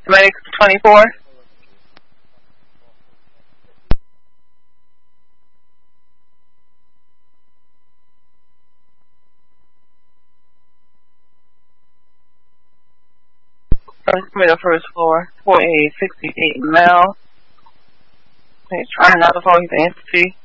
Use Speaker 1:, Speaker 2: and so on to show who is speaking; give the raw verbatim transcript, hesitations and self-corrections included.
Speaker 1: Medics twenty-four. Middle first floor, four eight sixty-eight male. He's trying not to fall, he's an entity.